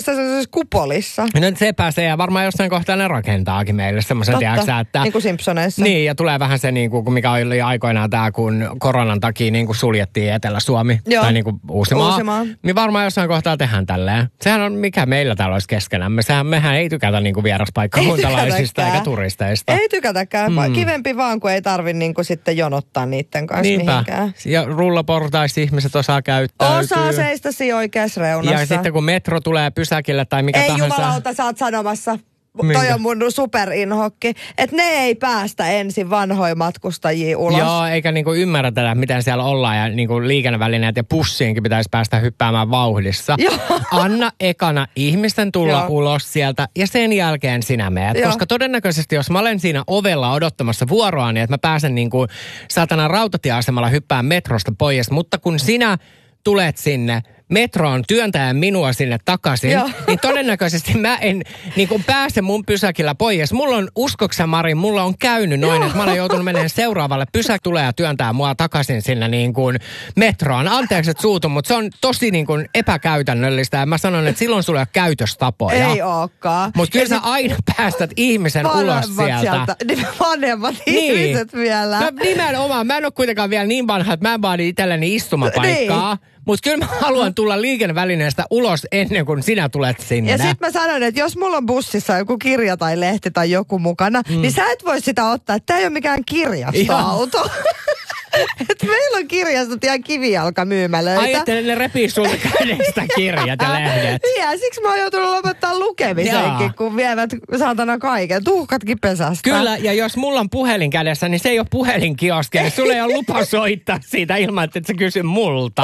sellaisessa kupolissa. No se pääsee ja varmaan jossain kohtaa ne rakentaakin meille semmoisen, tiedätkö, että... Niin kuin Simpsoneissa. Niin, ja tulee vähän se, niin kuin, mikä oli aikoinaan tämä, kun koronan takia niin kuin suljettiin Etelä-Suomi. Joo. Tai niin kuin Uusimaa. Niin varmaan jossain kohtaa tehdään tälleen. Sehän on mikä meillä täällä olisi keskenämme. Mehän ei tykätä niin kuin vieraspaikkakuntalaisista eikä turisteista. Ei tykätäkään. Kivempi vaan, kun ei tarvi niin kuin sitten jonottaa niiden kanssa mihinkään. Ja rullaportaista ihmiset osaa käyttäytyä. Osaa seistä siinä oikeassa reunassa. Ja sitten kun metro tulee pysäkille tai mikä tahansa. Ei jumalauta, sä oot sanomassa. Toi on mun superinhokki. Että ne ei päästä ensin vanhoja matkustajia ulos. Joo, eikä niinku ymmärretä, miten siellä ollaan. Ja niinku liikennevälineet ja pussiinkin pitäisi päästä hyppäämään vauhdissa. Joo. Anna ekana ihmisten tulla ulos sieltä ja sen jälkeen sinä meet. Koska todennäköisesti, jos mä olen siinä ovella odottamassa vuoroa, niin että mä pääsen niinku saatana rautatieasemalla hyppään metrosta pois. Mutta kun sinä tulet sinne metroon työntäen minua sinne takaisin, niin todennäköisesti mä en niin kuin pääse mun pysäkillä pois. Mulla on, uskoksä Mari, mulla on käynyt noin, että mä olen joutunut menemään seuraavalle. Pysäk tulee ja työntää mua takaisin sinne niin kuin metroon. Anteeksi, että suutun, mutta se on tosi niin kuin epäkäytännöllistä. Ja mä sanon, että silloin sulla ei ole käytöstapoja. Ei ookaan. Mutta kyllä sä aina päästät ihmisen ulos sieltä. Vanhemmat ihmiset vielä. No, nimenomaan. Mä en ole kuitenkaan vielä niin vanha, että mä en vaadi itselleni istumapaikkaa. Niin. Mutta kyllä mä haluan tulla liikennevälineestä ulos ennen kuin sinä tulet sinne. Ja sit mä sanon, että jos mulla on bussissa joku kirja tai lehti tai joku mukana, niin sä et voi sitä ottaa, että tää ei ole mikään kirjastoauto. Että meillä on kirjastot ihan kivijalkamyymälöitä. Ajattelen, ne repii sulta kädestä kirjat ja lehdet. Ja siksi mä oon joutunut lopettaa lukemisenkin, kun vievät saatana kaiken. Tuhkatkin pesästä. Kyllä, ja jos mulla on puhelin kädessä, niin se ei ole puhelinkioski. Sulle ei ole lupa soittaa siitä ilman, että et sä kysy multa.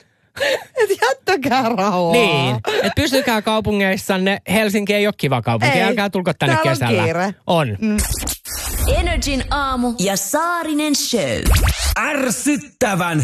Et jättäkää rauhaa. Niin, että pysykää kaupungeissanne. Helsinki ei ole kiva kaupunki. Älkää tulko tänne kesällä. On kiire. On. Energin aamu ja Saarinen show. Ärsyttävän